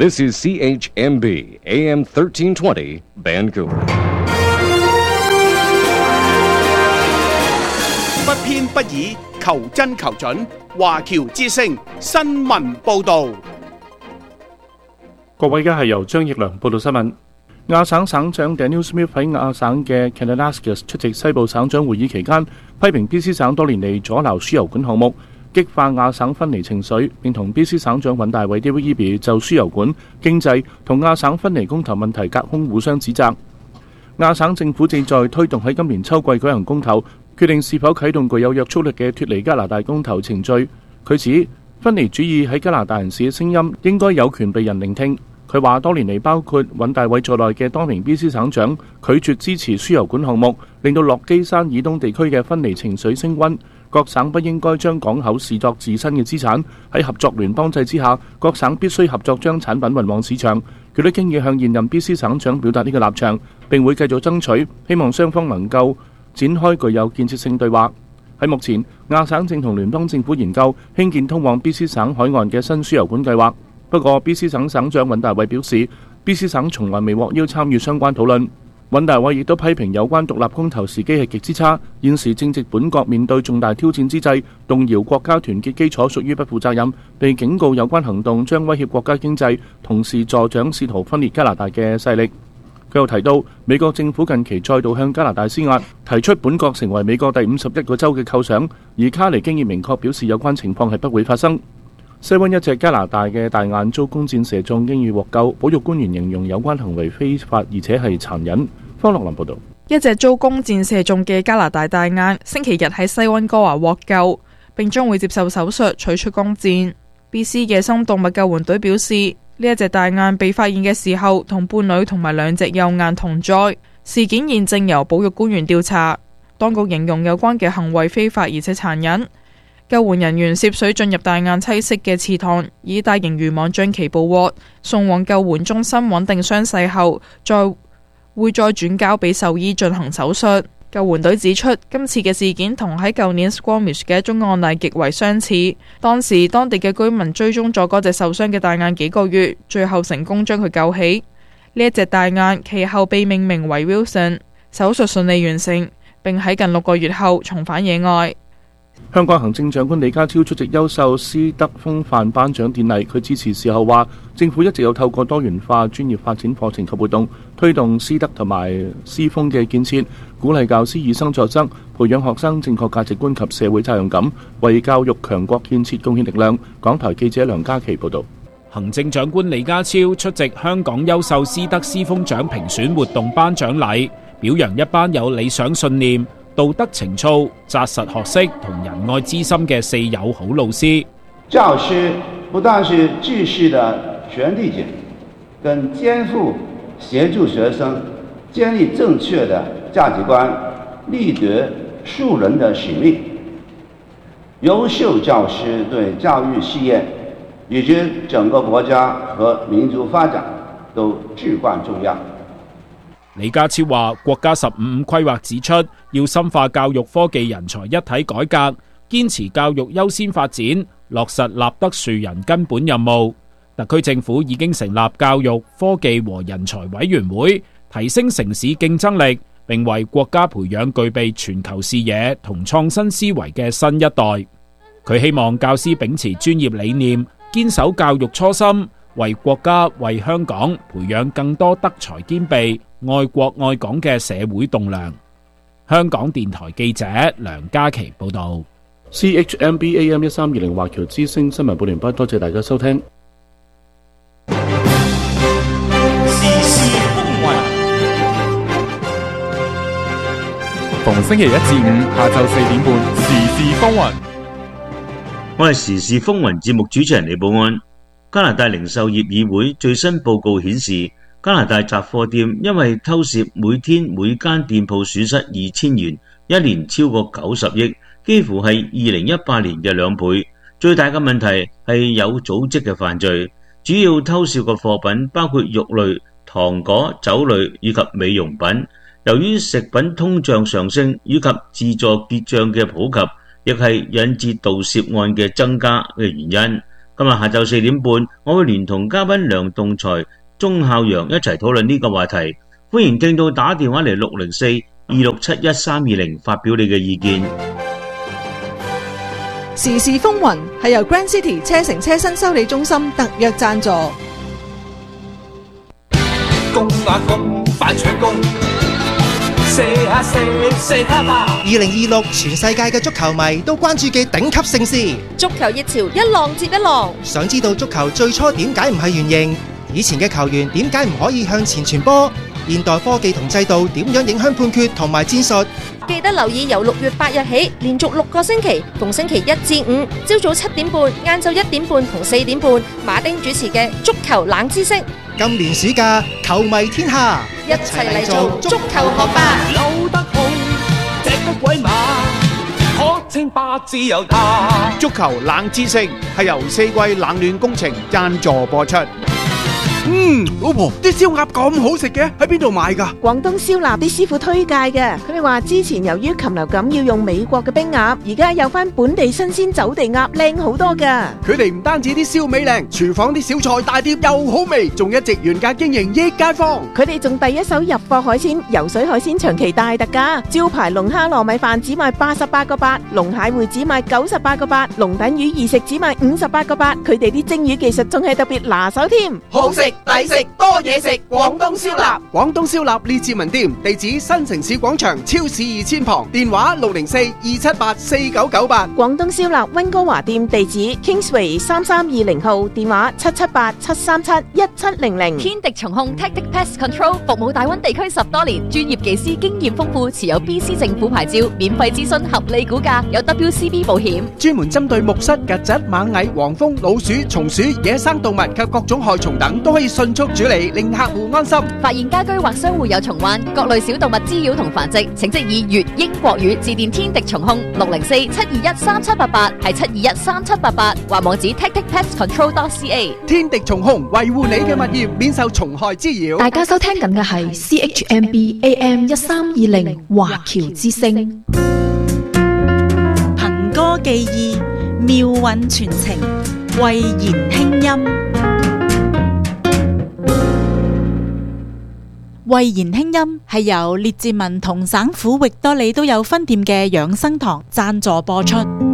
This is CHMB AM 1320 Vancouver。 不偏不倚，求真求準。華僑之聲新聞報導。 各位，而家係由張奕良報道新聞。亞省省長 Daniel Smith 喺亞省嘅 Kananaskis 出席西部省長會議期間，批評 BC 省多年嚟阻撓輸油管項目，激化亞省分離情緒，並同 BC 省長尹大偉 David Eby 就輸油管、經濟同亞省分離公投問題隔空互相指責。亞省政府正在推動喺今年秋季舉行公投，決定是否啟動具有約束力嘅脫離加拿大公投程序。佢指分離主義喺加拿大人士嘅聲音應該有權被人聆聽。佢話多年嚟，包括尹大偉在內嘅多名 BC 省長拒絕支持輸油管項目，令到落基山以東地區嘅分離情緒升溫。各省不應該將港口視作自身嘅資產。喺合作聯邦制之下，各省必須合作將產品運往市場。佢都經已向現任 BC 省長表達呢個立場，並會繼續爭取，希望雙方能夠展開具有建設性對話。喺目前，亞省正同聯邦政府研究興建通往 BC 省海岸嘅新輸油管計劃。不過 BC 省省長尹大偉表示 BC 省從來未獲邀參與相關討論。尹大偉亦都批評有關獨立公投時機係極之差，現時正值本國面對重大挑戰之際，動搖國家團結基礎屬於不負責任，被警告有關行動將威脅國家經濟，同時助長試圖分裂加拿大嘅勢力。佢又提到美國政府近期再度向加拿大施壓，提出本國成為美國第51個州嘅構想，而卡尼經已明確表示有關情況係不會發生。西灣一隻加拿大嘅大雁遭弓箭射中，經已獲救。保育官員形容有關行為非法，而且係殘忍。方樂林報導。 一隻遭弓箭射中嘅加拿大大雁，星期日喺西溫哥華獲救，並將會接受手術取出弓箭。BC 嘅生物動物救援隊表示，呢一隻大雁被發現嘅時候，同伴侶同埋兩隻幼雁同在。事件現正由保育官員調查。當局形容有關嘅行為非法而且殘忍。救援人員涉水進入大雁棲息嘅池塘，以大型漁網將其捕獲，送往救援中心穩定傷勢後，會再轉交俾獸醫進行手術。救援隊指出，今次嘅事件同喺舊年 Squamish 嘅一宗案例極為相似。當時當地嘅居民追蹤咗嗰隻受傷嘅大雁幾個月，最後成功將佢救起。呢一隻大雁其後被命名為 Wilson， 手術順利完成，並喺近6個月後重返野外。 香港行政長官李家超出席優秀師德風範頒獎典禮，佢致辭時候話，政府一直有透過多元化專業發展課程及活動，推動師德同埋師風嘅建設，鼓勵教師以身作則，培養學生正確價值觀及社會責任感，為教育強國建設貢獻力量。港台記者梁嘉琪報導。 行政長官李家超出席香港優秀師德師風獎評選活動頒獎禮，表揚一班有理想信念、道德情操、扎實學識同仁愛之心嘅4有好老師。 教師不但是知識的傳遞者，更肩負協助學生建立正確的價值觀、立德樹人的使命。優秀教師對教育事業以及整個國家和民族發展都至關重要。 李家超話，國家15規劃指出，要深化教育科技人才一體改革，堅持教育優先發展，落實立德樹人根本任務。特區政府已經成立教育、科技和人才委員會，提升城市競爭力，並為國家培養具備全球視野同創新思維嘅新一代。佢希望教師秉持專業理念，堅守教育初心，為國家、為香港培養更多德才兼備、愛國愛港嘅社會棟樑。香港電台記者梁嘉琪報道。 CHMB AM 1320華僑之聲新聞報完畢，多謝大家收聽。 時事風雲，逢星期1至5下晝4點半，時事風雲。 我係時事風雲節目主持人李寶安。加拿大零售業議會最新報告顯示，加拿大雜貨店因為偷竊每天每間店鋪損失2000元，一年超過90億，幾乎係2018年嘅2倍。最大嘅問題係有組織嘅犯罪，主要偷竊嘅貨品包括肉類、糖果、酒類以及美容品。由於食品通脹上升以及自助結賬嘅普及，亦係引致盜竊案嘅增加嘅原因。 今日下晝4點半，我會聯同嘉賓梁棟才、鐘孝陽一齊討論呢個話題。歡迎聽到打電話嚟604-267-1320發表你嘅意見。 時事風雲係由 Grand City 車城車新修理中心特約贊助。 攻啊攻，反搶攻，射啊射，射啊嘛！2026全世界嘅足球迷都關注嘅頂級盛事， 足球熱潮一浪接一浪。 想知道足球最初點解唔係圓形？以前嘅球員點解唔可以向前傳波？現代科技同制度點樣影響判決同埋戰術？ 記得留意由6月8日起，連續6個星期，逢星期1至5，朝早7點半、晏晝1點半同4點半，馬丁主持嘅足球冷知識。 今年暑假，球迷天下， 一齊嚟做足球學霸。 扭得好，踢得鬼馬，可稱霸自由他。 足球冷知識係由四季冷暖工程贊助播出。 老婆，啲燒鴨咁好食嘅，喺邊度買㗎？ 廣東燒臘啲師傅推介嘅，佢哋話之前由於禽流感要用美國嘅冰鴨，而家有翻本地新鮮走地鴨，靚好多㗎。 佢哋唔單止啲燒味靚，廚房啲小菜大碟又好味，仲一直原價經營益街坊。 佢哋仲第一手入貨海鮮，游水海鮮長期大特價，招牌龍蝦糯米飯只賣88個8，龍蟹會只賣98個8，龍躉魚二食只賣58個8。佢哋啲蒸魚技術仲係特別拿手添， 好食抵食多嘢食，廣東燒臘。廣東燒臘列治文店，地址新城市廣場超市2000旁，電話604-278-4998。 廣東燒臘溫哥華店地址 Kingsway 3320號，電話778-737-1700。 天敵蟲控 Tactic Pest Control 服務大灣地區10多年，專業技師經驗豐富，持有 BC 政府牌照，免費諮詢，合理估價，有 WCB 保險， 專門針對木蝨、曱甴、螞蟻、黃蜂、老鼠、松鼠、野生動物及各種害蟲等，都可以迅速處理，令客戶安心。 發現家居或商戶有蟲患、各類小動物滋擾同繁殖，請即以粵英國語致電天敵蟲控604-721-3788，係721-3788，或網址 tacticpestcontrol.ca。 天敵蟲控維護你嘅物業免受蟲害滋擾。 大家收聽緊嘅係 CHMB AM 1320華僑之聲。 憑歌寄意，妙韻傳情，慧言輕音。慧言輕音係由列治文同省府域多利都有分店嘅養生堂贊助播出。